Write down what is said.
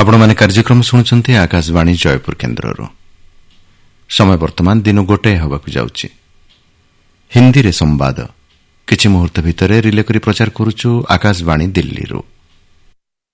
ଆପଣମାନେ କାର୍ଯ୍ୟକ୍ରମ ଶୁଣୁଛନ୍ତି ଆକାଶବାଣୀ ଜୟପୁର କେନ୍ଦ୍ରରୁ। ସମୟ ବର୍ତ୍ତମାନ ଦିନ 1 ହେବାକୁ ଯାଉଛି। ହିନ୍ଦୀରେ ସମ୍ବାଦ କିଛି ମୁହୂର୍ତ୍ତ ଭିତରେ ରିଲେ କରି ପ୍ରଚାର କରୁଛୁ ଆକାଶବାଣୀ ଦିଲ୍ଲୀରୁ।